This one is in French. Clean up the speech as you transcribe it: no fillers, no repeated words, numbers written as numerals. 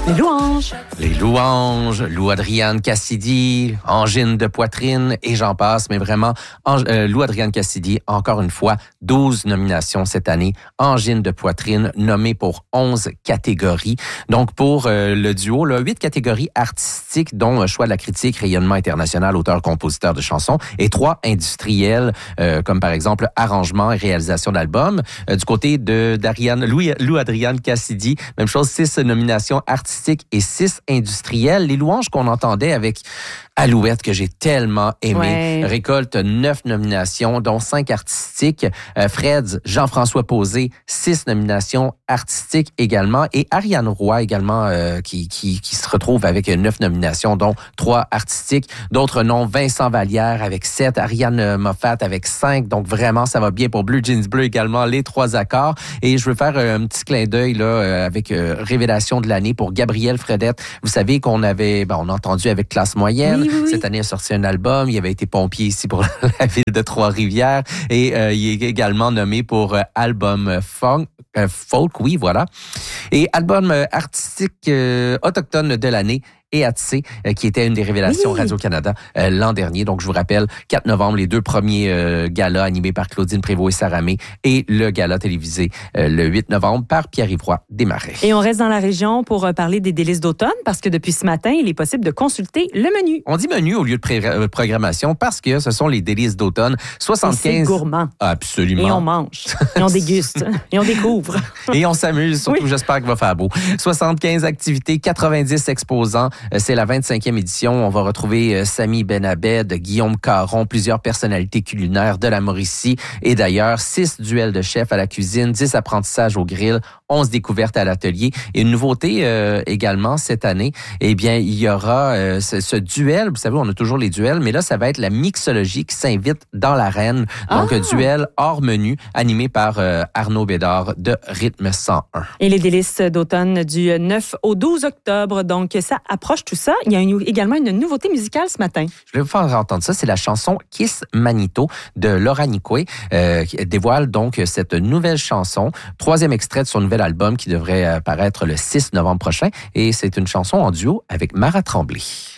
Les louanges. Les louanges, Lou Adrienne Cassidy, angine de poitrine et j'en passe. Mais vraiment, Lou Adrienne Cassidy, encore une fois, 12 nominations cette année. Angine de poitrine, nommée pour 11 catégories. Donc, pour le duo, là, 8 catégories artistiques, dont choix de la critique, rayonnement international, auteur-compositeur de chansons, et 3 industriels, comme par exemple arrangement et réalisation d'albums. Du côté d'Ariane, Lou Adrienne Cassidy, même chose, 6 nominations artistiques et 6 industriels. Les louanges qu'on entendait avec Alouette, que j'ai tellement aimé, récolte 9 nominations, dont 5 artistiques. Freds, Jean-François Posé, 6 nominations artistiques également. Et Ariane Roy également, qui se retrouve avec 9 nominations, dont 3 artistiques. D'autres noms, Vincent Vallière avec 7, Ariane Moffat avec 5. Donc vraiment, ça va bien pour Blue Jeans Bleu également, les 3 accords. Et je veux faire un petit clin d'œil là avec révélation de l'année pour Gabriel Fredette. Vous savez qu'on avait, on a entendu avec Classe Moyenne. Oui. Cette année, il a sorti un album. Il avait été pompier ici pour la ville de Trois-Rivières. Et il est également nommé pour album folk, oui, voilà. Et album artistique autochtone de l'année. EATC, qui était une des révélations Radio-Canada l'an dernier. Donc, je vous rappelle, 4 novembre, les 2 premiers galas animés par Claudine Prévost et Sarah May et le gala télévisé le 8 novembre par Pierre-Yves Roy Desmarais. Et on reste dans la région pour parler des délices d'automne parce que depuis ce matin, il est possible de consulter le menu. On dit menu au lieu de programmation parce que ce sont les délices d'automne. 75... Et c'est gourmand. Absolument. Et on mange. Et on déguste. Et on découvre. Et on s'amuse, surtout j'espère qu'il va faire beau. 75 activités, 90 exposants. C'est la 25e édition. On va retrouver Sami Benabed, Guillaume Caron, plusieurs personnalités culinaires de la Mauricie et d'ailleurs 6 duels de chefs à la cuisine, 10 apprentissages au grill, 11 découvertes à l'atelier. Et une nouveauté également cette année, eh bien, il y aura ce duel. Vous savez, on a toujours les duels, mais là, ça va être la mixologie qui s'invite dans l'arène. Donc, duel hors menu, animé par Arnaud Bédard de Rythme 101. Et les délices d'automne du 9 au 12 octobre. Donc, ça approche tout ça. Il y a également une nouveauté musicale ce matin. Je vais vous faire entendre ça. C'est la chanson Kiss Manito de Laura Nicoué qui dévoile donc cette nouvelle chanson. 3e extrait de son nouvel album qui devrait paraître le 6 novembre prochain. Et c'est une chanson en duo avec Mara Tremblay.